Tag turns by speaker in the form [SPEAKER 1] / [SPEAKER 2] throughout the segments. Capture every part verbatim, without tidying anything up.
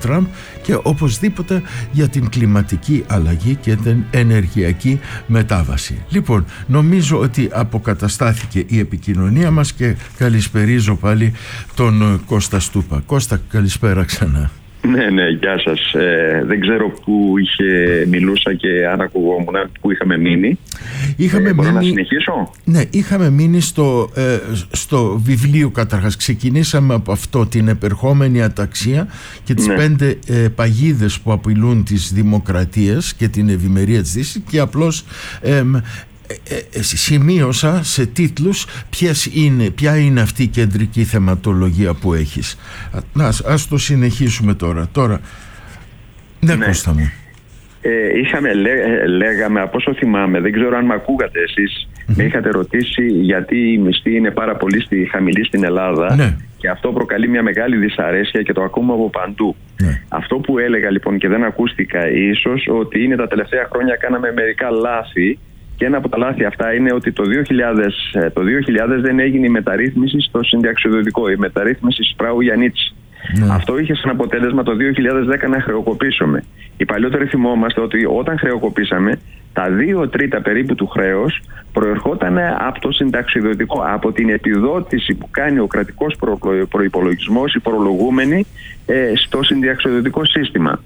[SPEAKER 1] Τραμπ, και οπωσδήποτε για την κλιματική αλλαγή και την ενεργειακή μετάβαση. Λοιπόν, νομίζω ότι αποκαταστάθηκε η επικοινωνία μας και καλησπερίζω πάλι τον Κώστα Στούπα. Κώστα, καλησπέρα ξανά.
[SPEAKER 2] Ναι, ναι, γεια σας. Ε, δεν ξέρω που είχε μιλούσα και αν ακουγόμουν, που είχαμε μείνει.
[SPEAKER 1] Είχαμε
[SPEAKER 2] ε, μπορώ
[SPEAKER 1] μείνει...
[SPEAKER 2] να συνεχίσω?
[SPEAKER 1] Ναι, είχαμε μείνει στο, ε, στο βιβλίο καταρχάς. Ξεκινήσαμε από αυτό, την επερχόμενη αταξία και τις ναι. πέντε ε, παγίδες που απειλούν τις δημοκρατίες και την ευημερία της Δύσης, και απλώς... Ε, Ε, ε, σημείωσα σε τίτλους ποιες είναι, ποια είναι αυτή η κεντρική θεματολογία που έχεις. Να, ας το συνεχίσουμε τώρα. Τώρα, ναι, ναι. Κώστα μου.
[SPEAKER 2] Ε, είχαμε, λέ, λέγαμε, από όσο θυμάμαι, δεν ξέρω αν με ακούγατε εσείς, mm-hmm. με είχατε ρωτήσει γιατί η μισθή είναι πάρα πολύ στη, χαμηλή στην Ελλάδα, ναι. και αυτό προκαλεί μια μεγάλη δυσαρέσκεια και το ακούμε από παντού. Ναι. Αυτό που έλεγα λοιπόν και δεν ακούστηκα ίσως, ότι είναι τα τελευταία χρόνια κάναμε μερικά λάθη. Και ένα από τα λάθη αυτά είναι ότι το δύο χιλιάδες, το δύο χιλιάδες δεν έγινε η μεταρρύθμιση στο συνταξιοδοτικό, η μεταρρύθμιση Σπράου-Γιαννίτση. Ναι. Αυτό είχε σαν αποτέλεσμα το δύο χιλιάδες δέκα να χρεοκοπήσουμε. Οι παλιότεροι θυμόμαστε ότι όταν χρεοκοπήσαμε, τα δύο τρίτα περίπου του χρέους προερχόταν από το συνταξιοδοτικό, από την επιδότηση που κάνει ο κρατικός προϋπολογισμός, οι φορολογούμενοι, στο συνταξιοδοτικό σύστημα.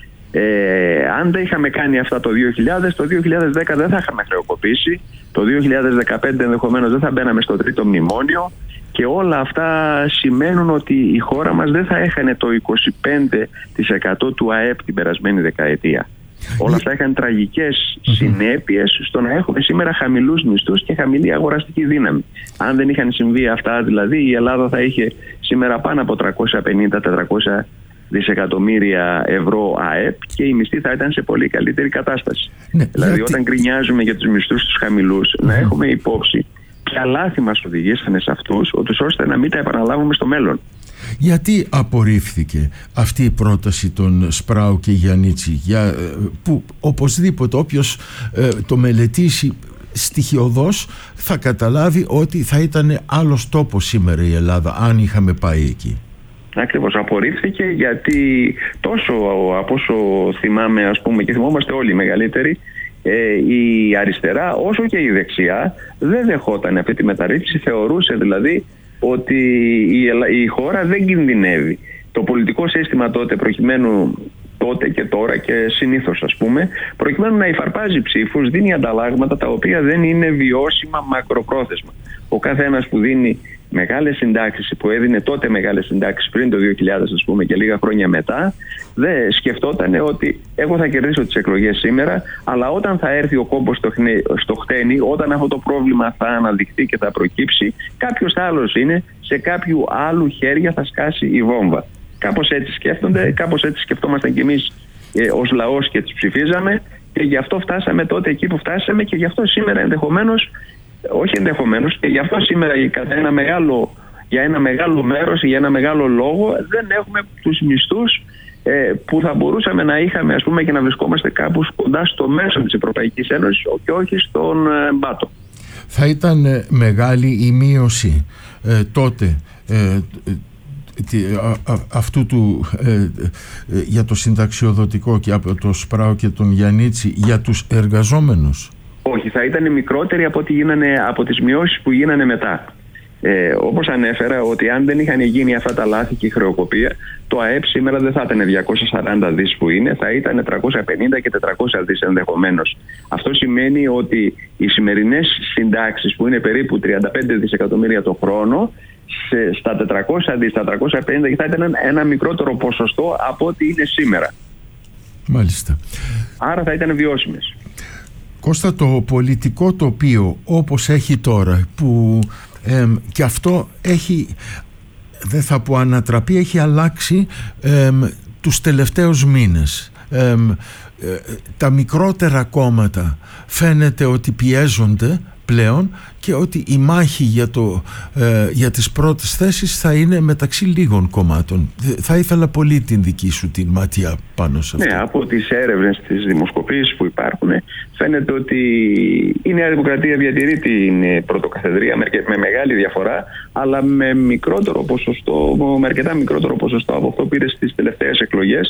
[SPEAKER 2] Ε, αν δεν είχαμε κάνει αυτά το δύο χιλιάδες, το δύο χιλιάδες δέκα δεν θα είχαμε χρεοκοπήσει, το δύο χιλιάδες δεκαπέντε ενδεχομένως δεν θα μπαίναμε στο τρίτο μνημόνιο, και όλα αυτά σημαίνουν ότι η χώρα μας δεν θα έχανε το είκοσι πέντε τοις εκατό του ΑΕΠ την περασμένη δεκαετία. Όλα αυτά είχαν τραγικές συνέπειες στο να έχουμε σήμερα χαμηλούς μισθούς και χαμηλή αγοραστική δύναμη. Αν δεν είχαν συμβεί αυτά, δηλαδή, η Ελλάδα θα είχε σήμερα πάνω από τριακόσια πενήντα με τετρακόσια δισεκατομμύρια ευρώ ΑΕΠ και η μισθή θα ήταν σε πολύ καλύτερη κατάσταση. Ναι, δηλαδή, γιατί... όταν γκρινιάζουμε για τους μισθούς τους χαμηλούς, mm-hmm. να έχουμε υπόψη ποια λάθη μας οδηγήσανε σε αυτούς, ώστε να μην τα επαναλάβουμε στο μέλλον.
[SPEAKER 1] Γιατί απορρίφθηκε αυτή η πρόταση των Σπράου και Γιαννίτση, για, που οπωσδήποτε όποιος ε, το μελετήσει στοιχειωδώς θα καταλάβει ότι θα ήταν άλλος τόπος σήμερα η Ελλάδα αν είχαμε πάει εκεί?
[SPEAKER 2] Ακριβώς, απορρίφθηκε γιατί τόσο από όσο θυμάμαι, ας πούμε, και θυμόμαστε όλοι οι μεγαλύτεροι, ε, η αριστερά όσο και η δεξιά δεν δεχόταν αυτή τη μεταρρύθμιση, θεωρούσε δηλαδή ότι η, η χώρα δεν κινδυνεύει. Το πολιτικό σύστημα τότε, προκειμένου τότε και τώρα και συνήθως, ας πούμε, προκειμένου να υφαρπάζει ψήφους, δίνει ανταλλάγματα τα οποία δεν είναι βιώσιμα μακροπρόθεσμα. Ο καθένας που δίνει μεγάλες συντάξεις, που έδινε τότε μεγάλες συντάξεις πριν το δύο χιλιάδες, ας πούμε, και λίγα χρόνια μετά, δεν σκεφτόταν ότι εγώ θα κερδίσω τις εκλογές σήμερα, αλλά όταν θα έρθει ο κόμπος στο, χνε, στο χτένι, όταν αυτό το πρόβλημα θα αναδειχθεί και θα προκύψει, κάποιος άλλος είναι, σε κάποιου άλλου χέρια θα σκάσει η βόμβα. Κάπως έτσι σκέφτονται, κάπως έτσι σκεφτόμασταν κι εμείς ε, ως λαός και τις ψηφίζαμε, και γι' αυτό φτάσαμε τότε εκεί που φτάσαμε, και γι' αυτό σήμερα ενδεχομένως, όχι ενδεχομένως, και γι' αυτό σήμερα κατά ένα μεγάλο, για ένα μεγάλο μέρος, για ένα μεγάλο λόγο, δεν έχουμε τους μισθούς ε, που θα μπορούσαμε να είχαμε, ας πούμε, και να βρισκόμαστε κάπου κοντά στο μέσο της Ευρωπαϊκής Ένωσης και όχι στον ε, πάτο.
[SPEAKER 1] Θα ήταν ε, μεγάλη η μείωση ε, τότε ε, αυτού του ε, ε, για το συνταξιοδοτικό και από το Σπράου και τον Γιαννίτση για τους εργαζόμενους?
[SPEAKER 2] Όχι, θα ήταν μικρότερη από, ό,τι γίνανε, από τις μειώσεις που γίνανε μετά. Ε, όπως ανέφερα, ότι αν δεν είχαν γίνει αυτά τα λάθη και η χρεοκοπία, το ΑΕΠ σήμερα δεν θα ήταν διακόσια σαράντα δις που είναι, θα ήταν τριακόσια πενήντα και τετρακόσια δις ενδεχομένως. Αυτό σημαίνει ότι οι σημερινές συντάξεις, που είναι περίπου τριάντα πέντε δισεκατομμύρια το χρόνο, σε, στα τετρακόσια δις, στα τριακόσια πενήντα, θα ήταν ένα, ένα μικρότερο ποσοστό από ό,τι είναι σήμερα.
[SPEAKER 1] Μάλιστα.
[SPEAKER 2] Άρα θα ήταν βιώσιμες.
[SPEAKER 1] Κώστα, το πολιτικό τοπίο όπως έχει τώρα, που ε, και αυτό έχει, δεν θα πω ανατραπεί, έχει αλλάξει ε, τους τελευταίους μήνες. Ε, ε, τα μικρότερα κόμματα φαίνεται ότι πιέζονται πλέον και ότι η μάχη για, το, ε, για τις πρώτες θέσεις θα είναι μεταξύ λίγων κομμάτων. Θα ήθελα πολύ την δική σου την ματιά πάνω σε αυτό.
[SPEAKER 2] Ναι, από τις έρευνες, τις δημοσκοπήσεις που υπάρχουν, φαίνεται ότι η Νέα Δημοκρατία διατηρεί την πρωτοκαθεδρία με, με μεγάλη διαφορά, αλλά με μικρότερο ποσοστό, με αρκετά μικρότερο ποσοστό από αυτό που πήρε στις τελευταίες εκλογές,